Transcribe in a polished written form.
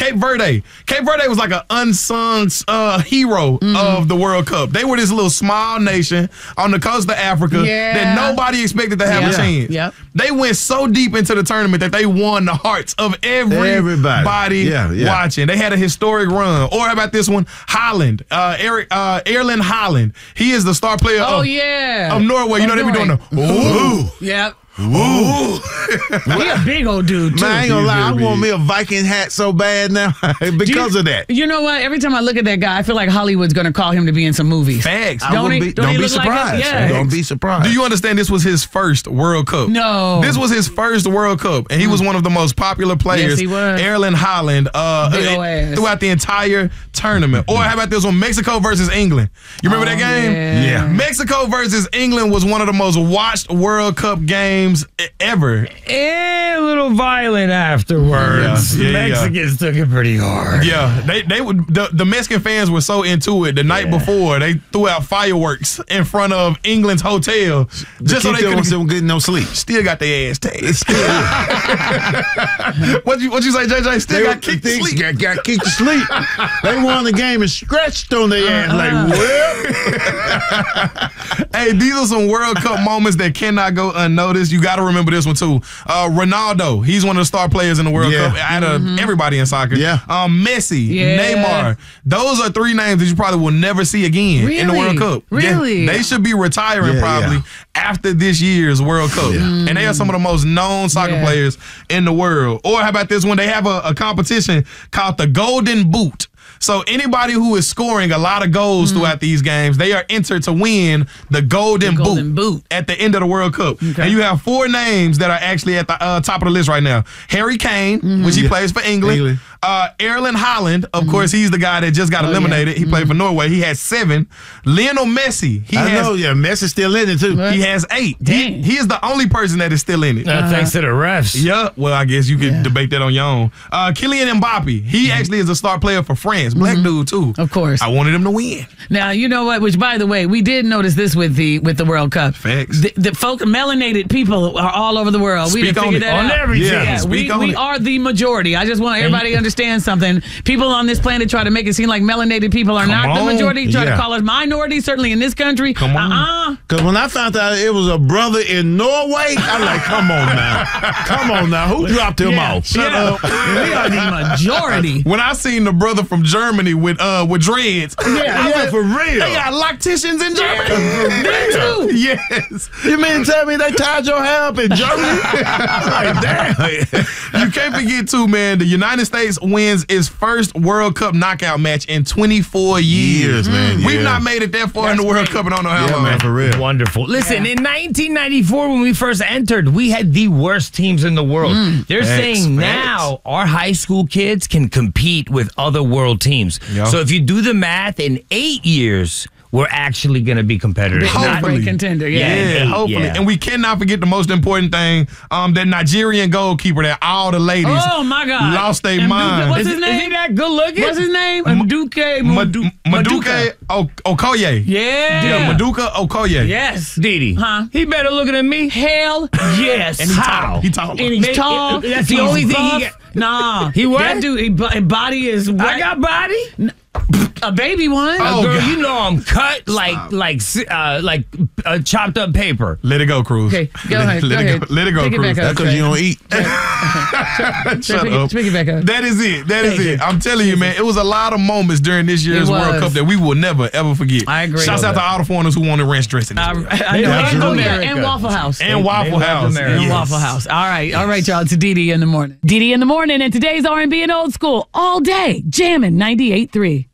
Cape Verde. Cape Verde was like an unsung hero of the World Cup. They were this little small nation on the coast of Africa that nobody expected to have a chance. Yep. They went so deep into the tournament that they won the hearts of everybody watching. They had a historic run. Or how about this one? Holland. Erling Haaland. He is the star player of Norway. You know, they be doing the ooh. Yep. Ooh. He a big old dude, too. Man, I ain't gonna lie, I want me a Viking hat so bad now because of that. You know what? Every time I look at that guy, I feel like Hollywood's going to call him to be in some movies. Facts. Don't be surprised. Don't be surprised. Do you understand this was his first World Cup? No. This was his first World Cup, and he was one of the most popular players. Yes, he was. Erling Haaland throughout the entire tournament. Or how about this one? Mexico versus England. You remember that game? Yeah. Mexico versus England was one of the most watched World Cup games ever. And a little violent afterwards. Mexicans took it pretty hard. Yeah, the Mexican fans were so into it. The night before, they threw out fireworks in front of England's hotel just so they couldn't get no sleep. Still got their ass tased. What you say, JJ? Still got kicked to sleep. Got kicked to sleep. They won the game and stretched on their ass like, well. Hey, these are some World Cup moments that cannot go unnoticed. You got to remember this one, too. Ronaldo, he's one of the star players in the World Cup out of everybody in soccer. Messi, Neymar. Those are three names that you probably will never see again in the World Cup. Really? They should be retiring probably after this year's World Cup. And they are some of the most known soccer players in the world. Or how about this one? They have a competition called the Golden Boot. So anybody who is scoring a lot of goals throughout these games, they are entered to win the Golden Boot at the end of the World Cup. Okay. And you have four names that are actually at the top of the list right now. Harry Kane, which he plays for England. Erling Haaland, of course, he's the guy that just got eliminated. He played for Norway. He has 7. Lionel Messi. Messi's still in it, too. He has 8. He is the only person that is still in it. Thanks to the refs. Yeah, well, I guess you could debate that on your own. Kylian Mbappe, he actually is a star player for France. Black dude, too. Of course. I wanted him to win. Now, you know what? Which, by the way, we did notice this with the World Cup. Facts. The folk, melanated people are all over the world. Speak we didn't figure that out. On everything. Yeah, we are the majority. I just want everybody to understand something. People on this planet try to make it seem like melanated people are not the majority. Try to call us minorities, certainly in this country. Come on. Because when I found out it was a brother in Norway, I'm like, come on now. Come on now. Who dropped him off? Shut up. We are the majority. When I seen the brother from Germany with dreads, for real. They got locticians in Germany. They do. Yes. You mean to tell me they tied your hair up in Germany? Like, damn. You can't forget, too, man, the United States wins its first World Cup knockout match in 24 years. Man. We've not made it that far in the World Cup, and I don't know how long. Man, for real. Wonderful. Listen, in 1994, when we first entered, we had the worst teams in the world. They're saying now our high school kids can compete with other world teams. Yep. So if you do the math, in 8 years, we're actually going to be competitors. Hopefully. Contender, hopefully. Yeah. And we cannot forget the most important thing, that Nigerian goalkeeper that all the ladies my God. lost their mind. What's his name? Is he that good looking? What's his name? Maduka Okoye. Yeah. Maduka Okoye. Yes. Didi. Huh? He better looking than me. Hell yes. And he tall. And he's tall. That's the only thing he got. Nah. He what? That dude, his body is wet. I got body? A baby one. Oh, Girl, God. you know I'm cut like chopped up paper. Let it go, Cruz. Okay, go ahead. Let it go, Pick it Cruz. back up. That's because you don't eat. Shut up. Pick it back up. That is it. That is it. I'm telling you, man, it was a lot of moments during this year's It was. World Cup that we will never, ever forget. I agree. Shouts out to all the foreigners who wanted ranch dressing. I know. Absolutely. And Waffle House. And Waffle House. And Yes. Waffle House. All right, y'all. It's Didi in the morning. Didi in the morning, and today's R&B and old school all day. Jamming 98.3.